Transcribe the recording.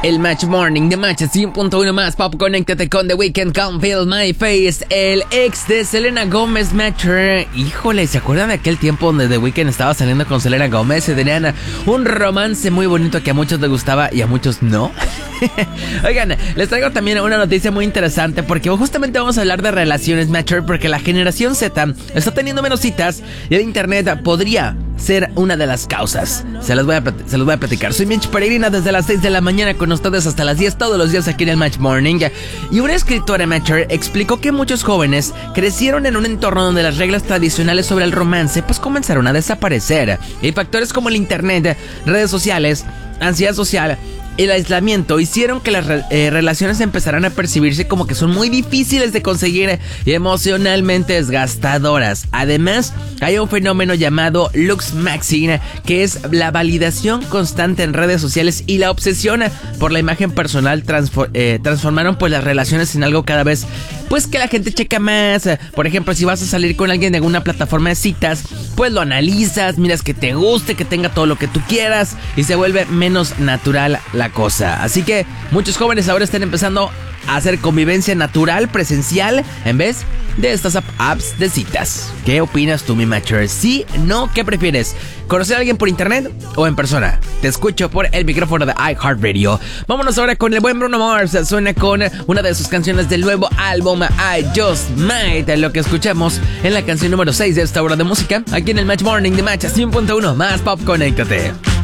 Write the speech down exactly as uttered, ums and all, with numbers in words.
El Match Morning de Match cien punto uno más pop. Conéctate con The Weeknd, Can't Feel My Face. El ex de Selena Gómez, Matcher. Híjole, ¿se acuerdan de aquel tiempo donde The Weeknd estaba saliendo con Selena Gómez? Y tenían un romance muy bonito que a muchos les gustaba y a muchos no. Oigan, les traigo también una noticia muy interesante porque justamente vamos a hablar de relaciones, Matcher, porque la generación Z está teniendo menos citas y el internet podría ser una de las causas. Se los voy a, se los voy a platicar. Soy Mitch Peregrina desde las seis de la mañana con ustedes hasta las diez todos los días aquí en el Match Morning. Y una escritora, Matcher, explicó que muchos jóvenes crecieron en un entorno donde las reglas tradicionales sobre el romance pues comenzaron a desaparecer. Y factores como el internet, redes sociales, ansiedad social, el aislamiento hicieron que las re- eh, relaciones empezaran a percibirse como que son muy difíciles de conseguir y emocionalmente desgastadoras. Además, hay un fenómeno llamado lux maxing, que es la validación constante en redes sociales y la obsesión por la imagen personal transfor- eh, transformaron pues las relaciones en algo cada vez pues que la gente checa más. Por ejemplo, si vas a salir con alguien de alguna plataforma de citas, pues lo analizas, miras que te guste, que tenga todo lo que tú quieras y se vuelve menos natural la cosa. Así que muchos jóvenes ahora están empezando a hacer convivencia natural, presencial, en vez de estas apps de citas. ¿Qué opinas tú, mi Matcher? ¿Sí? ¿No? ¿Qué prefieres? ¿Conocer a alguien por internet o en persona? Te escucho por el micrófono de iHeartRadio. Vámonos ahora con el buen Bruno Mars. Suena con una de sus canciones del nuevo álbum I Just Might, lo que escuchamos en la canción número seis de esta hora de música, aquí en el Match Morning de Match cien punto uno más pop. Conéctate.